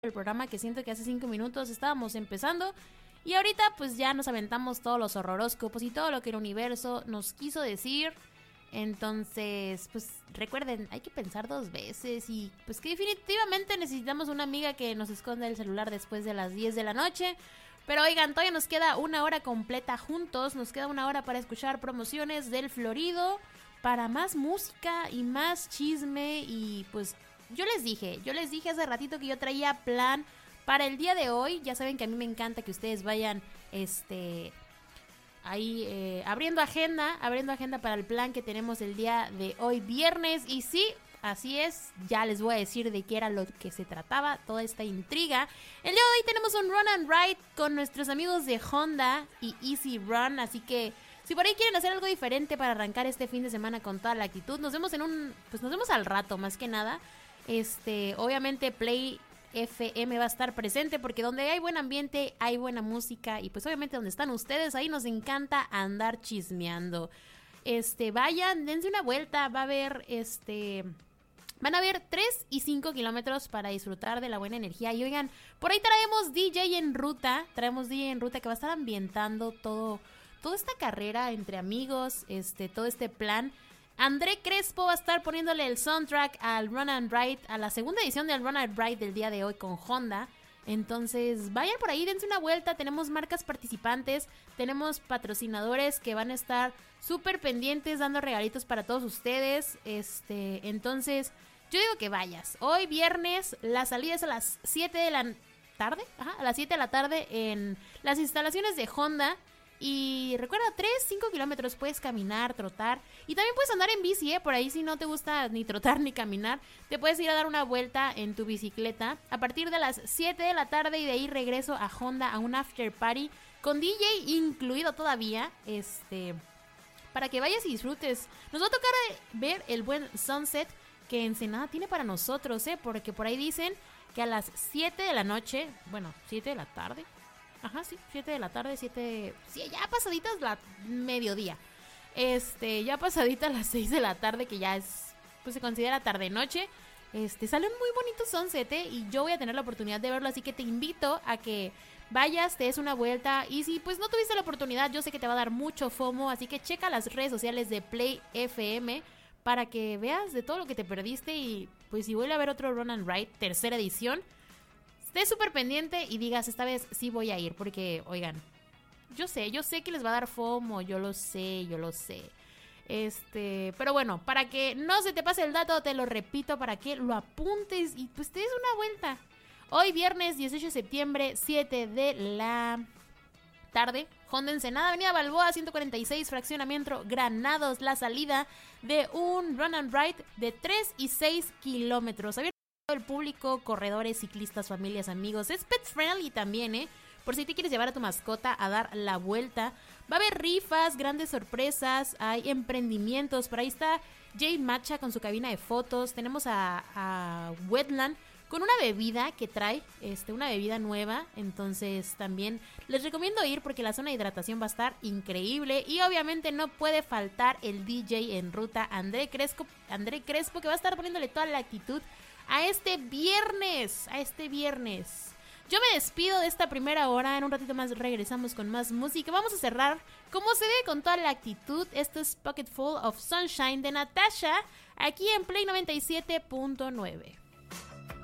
el programa, que siento que hace 5 minutos estábamos empezando y ahorita pues ya nos aventamos todos los horroróscopos y todo lo que el universo nos quiso decir. Entonces, pues recuerden, hay que pensar 2 veces y pues que definitivamente necesitamos una amiga que nos esconda el celular después de las 10 de la noche. Pero oigan, todavía nos queda 1 hora completa juntos, nos queda 1 hora para escuchar promociones del Florido, para más música y más chisme. Y pues yo les dije hace ratito que yo traía plan para el día de hoy. Ya saben que a mí me encanta que ustedes vayan ahí abriendo agenda para el plan que tenemos el día de hoy viernes. Y sí, así es, ya les voy a decir de qué era lo que se trataba, toda esta intriga. El día de hoy tenemos un Run and Ride con nuestros amigos de Honda y Easy Run, así que si por ahí quieren hacer algo diferente para arrancar este fin de semana con toda la actitud, nos vemos nos vemos al rato, más que nada. Obviamente Play FM va a estar presente porque donde hay buen ambiente hay buena música y pues obviamente donde están ustedes ahí nos encanta andar chismeando. Vayan, dense una vuelta, va a haber van a haber 3 y 5 kilómetros para disfrutar de la buena energía. Y oigan, por ahí traemos DJ en ruta que va a estar ambientando toda esta carrera entre amigos, todo este plan. André Crespo va a estar poniéndole el soundtrack al Run and Ride, a la segunda edición del Run and Ride del día de hoy con Honda. Entonces vayan por ahí, dense una vuelta. Tenemos marcas participantes, tenemos patrocinadores que van a estar súper pendientes dando regalitos para todos ustedes. Entonces yo digo que vayas. Hoy viernes la salida es a las 7 de la tarde, a las 7 de la tarde en las instalaciones de Honda. Y recuerda, 3-5 kilómetros puedes caminar, trotar. Y también puedes andar en bici, por ahí si no te gusta ni trotar ni caminar, te puedes ir a dar una vuelta en tu bicicleta a partir de las 7 de la tarde y de ahí regreso a Honda a un after party con DJ incluido todavía, para que vayas y disfrutes. Nos va a tocar ver el buen sunset que Ensenada tiene para nosotros, porque por ahí dicen que a las 7 de la noche, bueno, 7 de la tarde... Ajá, sí, 7 de la tarde, 7... Sí, ya pasaditas la mediodía. Ya pasaditas las 6 de la tarde, que ya es... Pues se considera tarde-noche. Sale un muy bonito sunset, y yo voy a tener la oportunidad de verlo, así que te invito a que vayas, te des una vuelta. Y si pues no tuviste la oportunidad, yo sé que te va a dar mucho FOMO, así que checa las redes sociales de Play FM para que veas de todo lo que te perdiste. Y pues si vuelve a haber otro Run and Ride, tercera edición, esté súper pendiente y digas, esta vez sí voy a ir, porque, oigan, yo sé que les va a dar FOMO, yo lo sé. Pero bueno, para que no se te pase el dato, te lo repito, para que lo apuntes y pues te des una vuelta. Hoy viernes 18 de septiembre, 7 de la tarde, Honda Ensenada, Avenida Balboa, 146, fraccionamiento Granados, la salida de un Run and Ride de 3 y 6 kilómetros. El público, corredores, ciclistas, familias, amigos. Es pet friendly también, por si te quieres llevar a tu mascota a dar la vuelta. Va a haber rifas, grandes sorpresas, hay emprendimientos. Por ahí está Jay Macha con su cabina de fotos. Tenemos a Wetland con una bebida que trae, una bebida nueva. Entonces también les recomiendo ir porque la zona de hidratación va a estar increíble. Y obviamente no puede faltar el DJ en ruta, André Crespo, que va a estar poniéndole toda la actitud a este viernes. Yo me despido de esta primera hora. En un ratito más regresamos con más música. Vamos a cerrar como se debe, con toda la actitud. Esto es Pocketful of Sunshine de Natasha, aquí en Play 97.9.